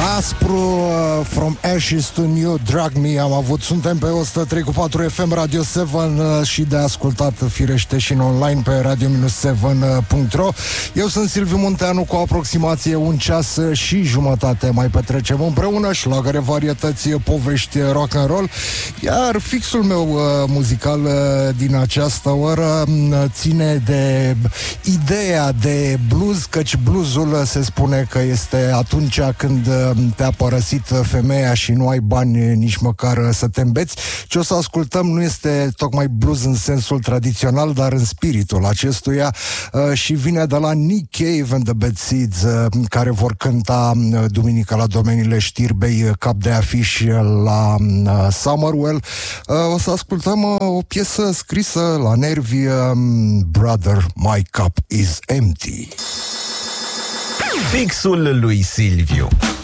Aspru, From Ashes to New, Drag Me. Suntem pe 103.4 FM Radio 7 și de ascultat firește și în online pe radio-7.ro. Eu sunt Silviu Munteanu, cu aproximație un ceas și jumătate mai petrecem împreună, șlagăre, varietăți, povești, rock and roll. Iar fixul meu muzical din această oră ține de ideea de blues, căci bluesul se spune că este atunci când te-a părăsit femeia și nu ai bani nici măcar să te îmbeți. Ce o să ascultăm nu este tocmai blues în sensul tradițional, dar în spiritul acestuia, și vine de la Nick Cave and the Bad Seeds, care vor cânta duminică la Domeniile Știrbei, cap de afiș la Summerwell. O să ascultăm o piesă scrisă la nervi, Brother, My Cup is Empty. Fixul lui Silviu.